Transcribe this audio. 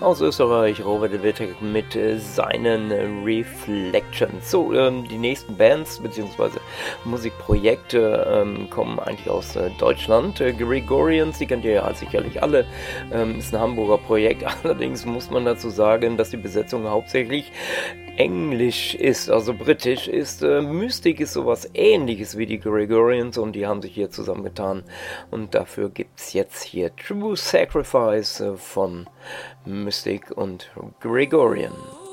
aus Österreich, Robert de Wittek mit seinen Reflections. So, die nächsten Bands bzw. Musikprojekte kommen eigentlich aus Deutschland. Gregorians, die kennt ihr ja sicherlich alle, ist ein Hamburger Projekt. Allerdings muss man dazu sagen, dass die Besetzung hauptsächlich Englisch ist, also britisch ist. Mystic ist sowas ähnliches wie die Gregorians und die haben sich hier zusammengetan. Und dafür gibt es jetzt hier True Sacrifice von Mystic und Gregorian.